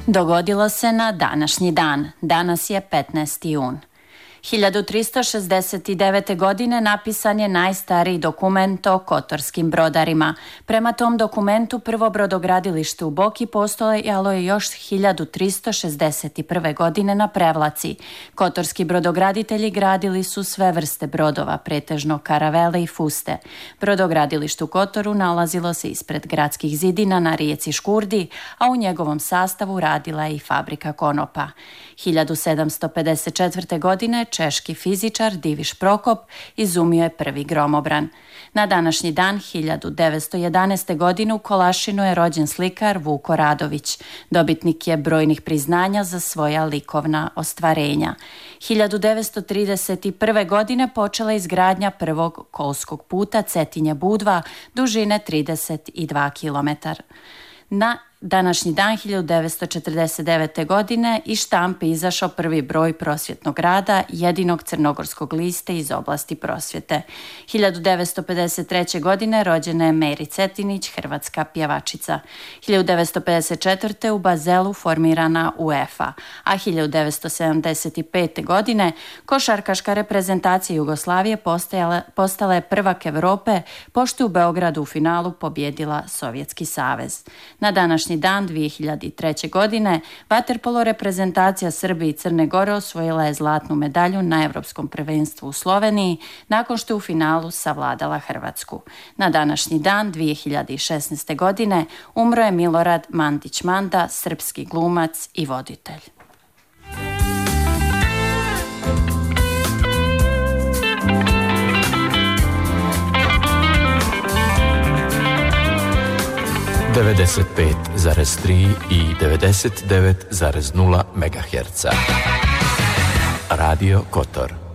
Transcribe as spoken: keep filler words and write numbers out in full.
Dogodilo se na današnji dan. Danas je petnaesti jun. hiljadu tristo šezdeset devete. godine napisan je najstariji dokument o kotorskim brodarima. Prema tom dokumentu prvo brodogradilište u Boki postojalo je još hiljadu tristo šezdeset prve. godine na Prevlaci. Kotorski brodograditelji gradili su sve vrste brodova, pretežno karavele i fuste. Brodogradilište u Kotoru nalazilo se ispred gradskih zidina na rijeci Škurdi, a u njegovom sastavu radila je i fabrika konopa. hiljadu sedamsto pedeset četvrte. godine češki fizičar Diviš Prokop izumio je prvi gromobran. Na današnji dan hiljadu devetsto jedanaeste. godine u Kolašinu je rođen slikar Vuko Radović. Dobitnik je brojnih priznanja za svoja likovna ostvarenja. hiljadu devetsto trideset prve. godine počela izgradnja prvog kolskog puta Cetinje-Budva dužine trideset dva kilometra. Na današnji dan hiljadu devetsto četrdeset devete. godine iz štampe izašao prvi broj prosvjetnog rada, jedinog crnogorskog lista iz oblasti prosvjete. hiljadu devetsto pedeset treće. godine rođena je Meri Cetinić, hrvatska pjevačica. hiljadu devetsto pedeset četvrte. u Bazelu formirana UEFA, a hiljadu devetsto sedamdeset pete. godine košarkaška reprezentacija Jugoslavije postala, postala je prvak Europe, pošto je u Beogradu u finalu pobjedila Sovjetski savez. Na današnji dan dvije hiljade treće. godine vaterpolo reprezentacija Srbije i Crne Gore osvojila je zlatnu medalju na Europskom prvenstvu u Sloveniji nakon što je u finalu savladala Hrvatsku. Na današnji dan dvije hiljade šesnaeste. godine umro je Milorad Mandić Manda, srpski glumac i voditelj. devedeset pet zarez tri i devedeset devet zarez nula megaherca. Radio Kotor.